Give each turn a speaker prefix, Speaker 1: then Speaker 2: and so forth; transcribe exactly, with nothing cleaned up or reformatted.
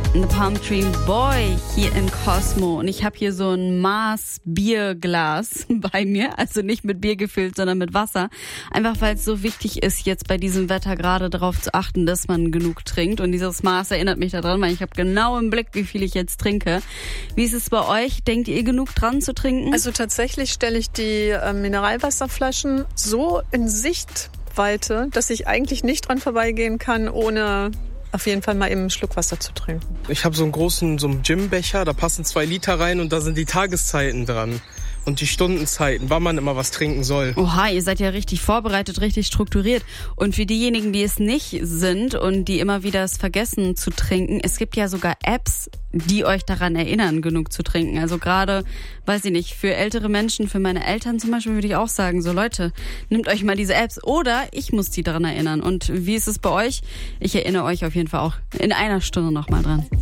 Speaker 1: The Palm Tree Boy hier in Cosmo. Und ich habe hier so ein Maß Bierglas bei mir. Also nicht mit Bier gefüllt, sondern mit Wasser. Einfach weil es so wichtig ist, jetzt bei diesem Wetter gerade darauf zu achten, dass man genug trinkt. Und dieses Maß erinnert mich daran, weil ich habe genau im Blick, wie viel ich jetzt trinke. Wie ist es bei euch? Denkt ihr genug dran zu trinken?
Speaker 2: Also tatsächlich stelle ich die äh, Mineralwasserflaschen so in Sichtweite, dass ich eigentlich nicht dran vorbeigehen kann, ohne auf jeden Fall mal eben einen Schluck Wasser zu trinken.
Speaker 3: Ich habe so einen großen so einen Gymbecher, da passen zwei Liter rein und da sind die Tageszeiten dran. Und die Stundenzeiten, wann man immer was trinken soll.
Speaker 1: Oha, ihr seid ja richtig vorbereitet, richtig strukturiert. Und für diejenigen, die es nicht sind und die immer wieder es vergessen zu trinken, es gibt ja sogar Apps, die euch daran erinnern, genug zu trinken. Also gerade, weiß ich nicht, für ältere Menschen, für meine Eltern zum Beispiel würde ich auch sagen, so Leute, nehmt euch mal diese Apps oder ich muss die daran erinnern. Und wie ist es bei euch? Ich erinnere euch auf jeden Fall auch in einer Stunde nochmal dran.